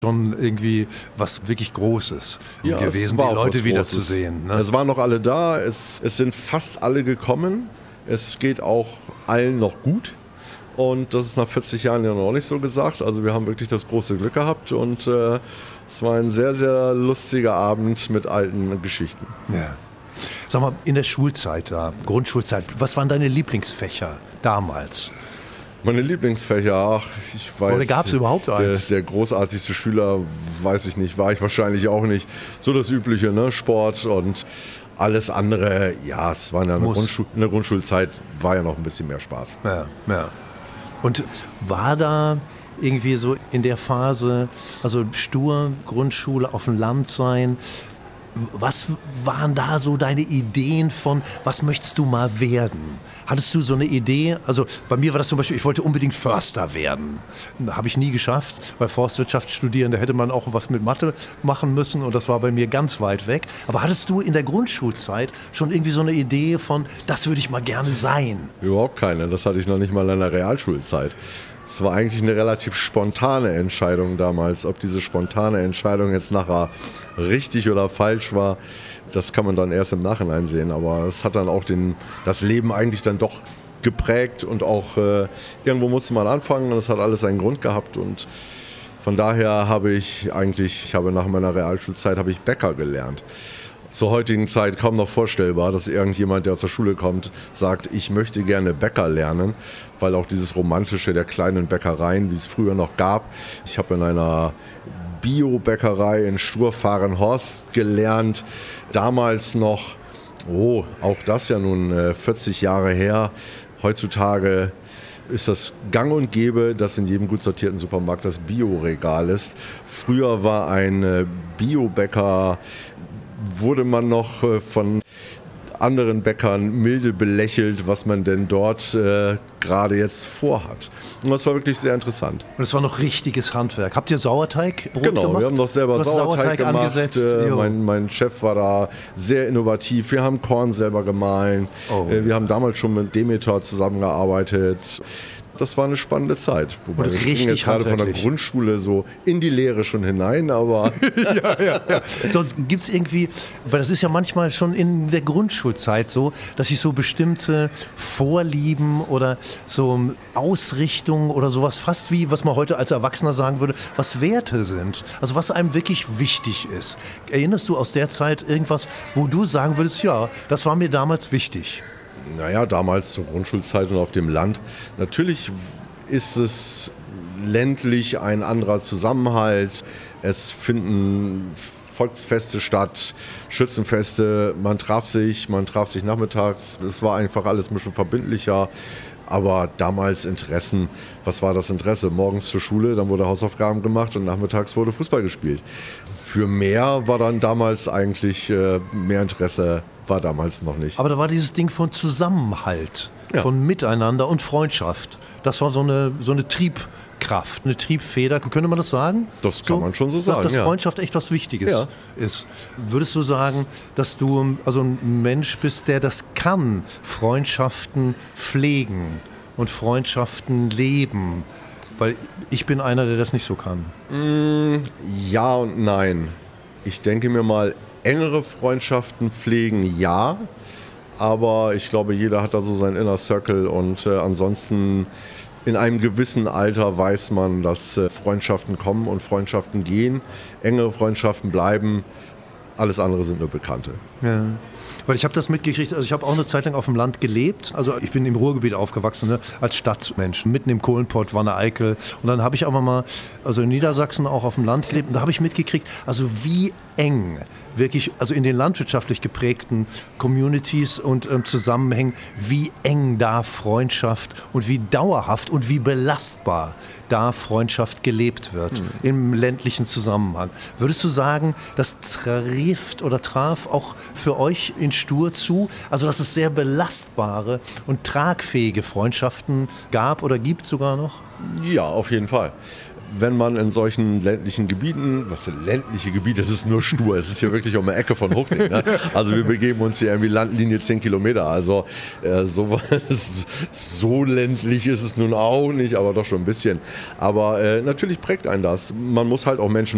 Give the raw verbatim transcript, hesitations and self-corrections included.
schon irgendwie was wirklich Großes ja, gewesen, die Leute wiederzusehen. Ne? Es waren noch alle da, es, es sind fast alle gekommen. Es geht auch allen noch gut. Und das ist nach vierzig Jahren ja noch nicht so gesagt. Also wir haben wirklich das große Glück gehabt und äh, es war ein sehr, sehr lustiger Abend mit alten Geschichten. Ja. Sag mal, in der Schulzeit, da, Grundschulzeit, was waren deine Lieblingsfächer damals? Meine Lieblingsfächer, ach, ich weiß. Oder gab es überhaupt eins? Der, der großartigste Schüler, weiß ich nicht, war ich wahrscheinlich auch nicht. So das Übliche, ne? Sport und alles andere, ja, es war in der, Grundschul- in der Grundschulzeit, war ja noch ein bisschen mehr Spaß. Ja, ja. Und war da irgendwie so in der Phase, also stur, Grundschule auf dem Land sein, was waren da so deine Ideen von, was möchtest du mal werden? Hattest du so eine Idee? Also bei mir war das zum Beispiel, ich wollte unbedingt Förster werden. Habe ich nie geschafft, weil Forstwirtschaft studieren, da hätte man auch was mit Mathe machen müssen und das war bei mir ganz weit weg. Aber hattest du in der Grundschulzeit schon irgendwie so eine Idee von, das würde ich mal gerne sein? Überhaupt keine, das hatte ich noch nicht mal in der Realschulzeit. Es war eigentlich eine relativ spontane Entscheidung damals. Ob diese spontane Entscheidung jetzt nachher richtig oder falsch war, das kann man dann erst im Nachhinein sehen. Aber es hat dann auch den, das Leben eigentlich dann doch geprägt und auch äh, irgendwo musste man anfangen und es hat alles einen Grund gehabt. Und von daher habe ich eigentlich, ich habe nach meiner Realschulzeit habe ich Bäcker gelernt. Zur heutigen Zeit kaum noch vorstellbar, dass irgendjemand, der aus der Schule kommt, sagt, ich möchte gerne Bäcker lernen, weil auch dieses Romantische der kleinen Bäckereien, wie es früher noch gab. Ich habe in einer Bio-Bäckerei in Sturfahrenhorst gelernt, damals noch, oh, auch das ja nun äh, vierzig Jahre her, heutzutage ist das gang und gäbe, dass in jedem gut sortierten Supermarkt das Bio-Regal ist. Früher war ein äh, Bio-Bäcker, wurde man noch äh, von anderen Bäckern milde belächelt, was man denn dort äh, gerade jetzt vorhat. Und das war wirklich sehr interessant. Und es war noch richtiges Handwerk. Habt ihr Sauerteig Brot genau, gemacht? wir haben noch selber Sauerteig, Sauerteig gemacht. Angesetzt. Äh, mein, mein Chef war da sehr innovativ. Wir haben Korn selber gemahlen. Oh, äh, wir ja. haben damals schon mit Demeter zusammengearbeitet. Das war eine spannende Zeit. Wobei Und wir richtig gingen jetzt gerade von der handwerklich. Grundschule so in die Lehre schon hinein, aber ja, ja, ja. Sonst gibt es irgendwie, weil das ist ja manchmal schon in der Grundschulzeit so, dass sich so bestimmte Vorlieben oder so Ausrichtungen oder sowas fast wie, was man heute als Erwachsener sagen würde, was Werte sind. Also was einem wirklich wichtig ist. Erinnerst du aus der Zeit irgendwas, wo du sagen würdest, ja, das war mir damals wichtig? Naja, damals zur Grundschulzeit und auf dem Land. Natürlich ist es ländlich ein anderer Zusammenhalt. Es finden Volksfeste statt, Schützenfeste. Man traf sich, man traf sich nachmittags. Es war einfach alles ein bisschen verbindlicher. Aber damals Interessen, was war das Interesse? Morgens zur Schule, dann wurde Hausaufgaben gemacht und nachmittags wurde Fußball gespielt. Für mehr war dann damals eigentlich äh, mehr Interesse, war damals noch nicht. Aber da war dieses Ding von Zusammenhalt, Ja. von Miteinander und Freundschaft. Das war so eine, so eine Triebkraft, eine Triebfeder. Könnte man das sagen? Das kann man schon so sagen, Dass ja. Freundschaft echt was Wichtiges Ja. ist. Würdest du sagen, dass du also ein Mensch bist, der das kann, Freundschaften pflegen und Freundschaften leben? Weil ich bin einer, der das nicht so kann. Ja und nein. Ich denke mir mal, engere Freundschaften pflegen, ja. Aber ich glaube, jeder hat da so seinen Inner Circle und äh, ansonsten in einem gewissen Alter weiß man, dass äh, Freundschaften kommen und Freundschaften gehen. Engere Freundschaften bleiben. Alles andere sind nur Bekannte. Ja. Weil ich habe das mitgekriegt, also ich habe auch eine Zeit lang auf dem Land gelebt, also ich bin im Ruhrgebiet aufgewachsen, ne, als Stadtmensch, mitten im Kohlenpott, Wanne-Eickel und dann habe ich aber mal, also in Niedersachsen auch auf dem Land gelebt und da habe ich mitgekriegt, also wie eng wirklich, also in den landwirtschaftlich geprägten Communities und ähm, Zusammenhängen, wie eng da Freundschaft und wie dauerhaft und wie belastbar da Freundschaft gelebt wird, hm. im ländlichen Zusammenhang. Würdest du sagen, das trifft oder traf auch für euch in Stur zu, also dass es sehr belastbare und tragfähige Freundschaften gab oder gibt sogar noch? Ja, auf jeden Fall. Wenn man in solchen ländlichen Gebieten, was sind ländliche Gebiete, das ist nur Stur, es ist hier wirklich um eine Ecke von Hochding. Ne? Also wir begeben uns hier irgendwie Landlinie zehn Kilometer, also äh, so, so ländlich ist es nun auch nicht, aber doch schon ein bisschen. Aber äh, natürlich prägt einen das. Man muss halt auch Menschen